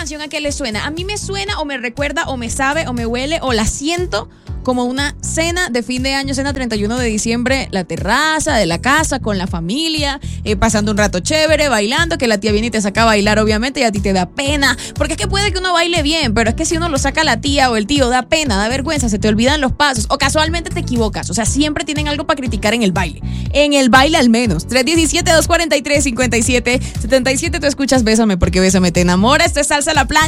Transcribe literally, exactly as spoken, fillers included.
canción a qué le suena? A mí me suena o me recuerda o me sabe o me huele o la siento como una cena de fin de año, cena treinta y uno de diciembre, la terraza de la casa con la familia, eh, pasando un rato chévere, bailando, que la tía viene y te saca a bailar obviamente y a ti te da pena, porque es que puede que uno baile bien, pero es que si uno lo saca a la tía o el tío, da pena, da vergüenza, se te olvidan los pasos o casualmente te equivocas, o sea, siempre tienen algo para criticar en el baile, en el baile al menos. Tres uno siete, dos cuatro tres, cinco siete siete siete, tú escuchas Bésame porque Bésame te enamora. Esto es Salsa a la Plancha.